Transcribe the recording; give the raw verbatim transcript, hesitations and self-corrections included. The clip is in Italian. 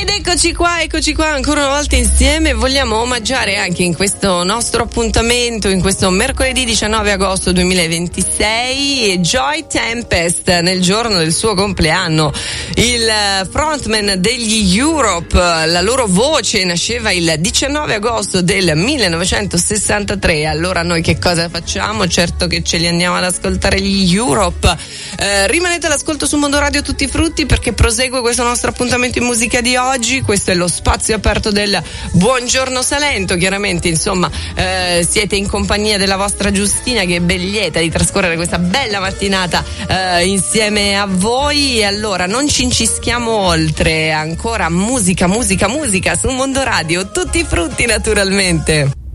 Ed eccoci qua, eccoci qua ancora una volta insieme. Vogliamo omaggiare anche in questo nostro appuntamento, in questo mercoledì diciannove agosto duemilaventisei, Joy Tempest nel giorno del suo compleanno. Il frontman degli Europe, la loro voce nasceva il diciannove agosto del millenovecentosessantatré. Allora noi che cosa facciamo? Certo che ce li andiamo ad ascoltare gli Europe. Eh, rimanete all'ascolto su Mondo Radio Tutti Frutti, perché prosegue questo nostro appuntamento in musica di oggi. Questo è lo spazio aperto del Buongiorno Salento. Chiaramente, insomma, eh, siete in compagnia della vostra Giustina, che è ben lieta di trascorrere questa bella mattinata eh, insieme a voi. E allora non ci incischiamo oltre, ancora musica, musica, musica su Mondo Radio Tutti Frutti, naturalmente.